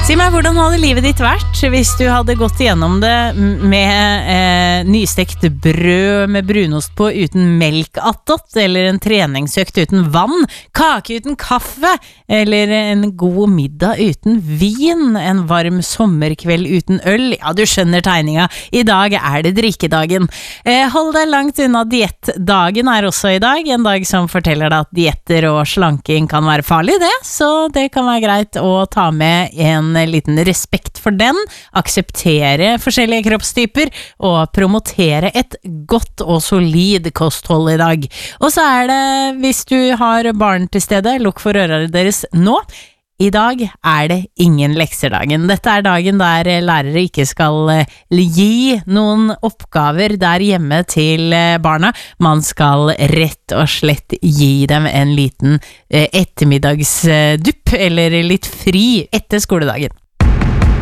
Si meg, hvordan hadde livet ditt vært hvis du hadde gått igjennom det med nystekt brød med brunost på uten melk attåt, eller en treningsøkt uten vann, kake uten kaffe, eller en god middag uten vin, en varm sommerkveld uten øl? Ja, du skjønner tegninga. I dag er det drikkedagen. Hold deg langt unna diettdagen er også i dag, en dag som forteller deg at dietter og slanking kan være farlig, det, så det kan være greit å ta med en liten respekt for den, akseptere forskjellige kroppstyper og promotere et godt og solid kosthold i dag. Og så er det, hvis du har barn til stede, lukk for ørene deres nå. I dag er det ingen lekserdagen. Dette er dagen der lærere ikke skal gi noen oppgaver der hjemme til barna. Man skal rett og slett gi dem en liten ettermiddagsdupp, eller litt fri etter skoledagen.